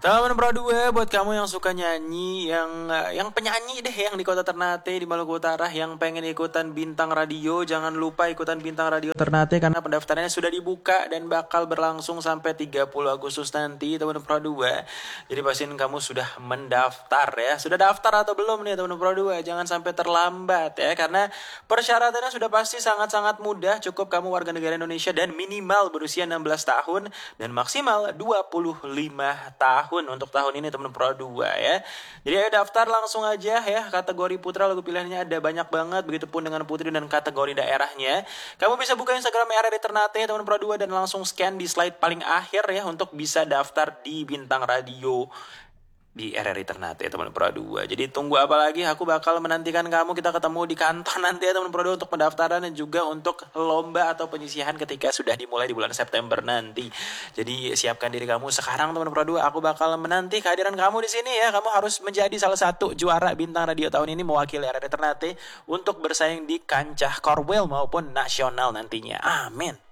Teman Pro 2 buat kamu yang suka nyanyi, yang penyanyi deh yang di Kota Ternate di Maluku Utara yang pengen ikutan bintang radio, jangan lupa ikutan bintang radio Ternate karena pendaftarannya sudah dibuka dan bakal berlangsung sampai 30 Agustus nanti teman Pro 2. Jadi pastiin kamu sudah mendaftar ya. Sudah daftar atau belum nih teman Pro 2? Jangan sampai terlambat ya karena persyaratannya sudah pasti sangat-sangat mudah. Cukup kamu warga negara Indonesia dan minimal berusia 16 tahun dan maksimal 25 tahun untuk tahun ini teman Pro 2 ya. Jadi ayo daftar langsung aja ya. Kategori putra lagu pilihannya ada banyak banget. Begitupun dengan putri dan kategori daerahnya. Kamu bisa buka Instagram RRI Ternate teman Pro 2 dan langsung scan di slide paling akhir ya untuk bisa daftar di bintang radio di RRI Ternate teman Pro 2. Jadi tunggu apa lagi? Aku bakal menantikan kamu. Kita ketemu di kantor nanti ya teman Pro 2 untuk pendaftaran dan juga untuk lomba atau penyisihan ketika sudah dimulai di bulan September nanti. Jadi siapkan diri kamu sekarang teman Pro 2. Aku bakal menanti kehadiran kamu di sini ya. Kamu harus menjadi salah satu juara bintang radio tahun ini mewakili RRI Ternate untuk bersaing di kancah Korwil maupun nasional nantinya. Amin.